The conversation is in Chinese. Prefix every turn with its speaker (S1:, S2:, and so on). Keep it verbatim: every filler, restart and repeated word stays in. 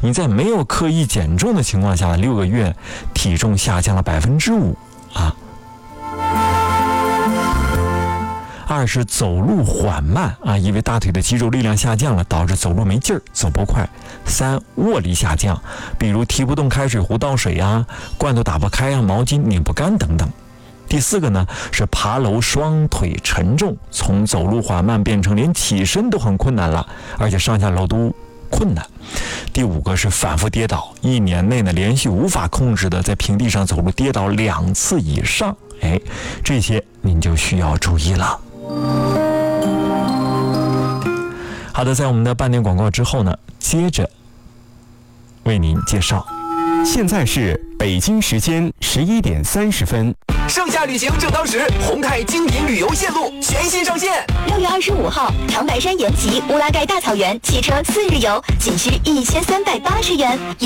S1: 你在没有刻意减重的情况下，六个月体重下降了百分之五啊。二是走路缓慢啊，因为大腿的肌肉力量下降了，导致走路没劲儿，走不快。三，握力下降，比如提不动开水壶倒水啊，罐头打不开啊，毛巾拧不干等等。第四个呢是爬楼双腿沉重，从走路缓慢变成连起身都很困难了，而且上下楼都困难。第五个是反复跌倒，一年内呢连续无法控制的在平地上走路跌倒两次以上，哎，这些您就需要注意了。好的，在我们的半点广告之后呢，接着为您介绍。
S2: 现在是北京时间十一点三十分。
S3: 盛夏旅行正当时，宏泰精品旅游线路全新上线。
S4: 六月二十五号，长白山延吉乌拉盖大草原汽车四日游，仅需一千三百八十元。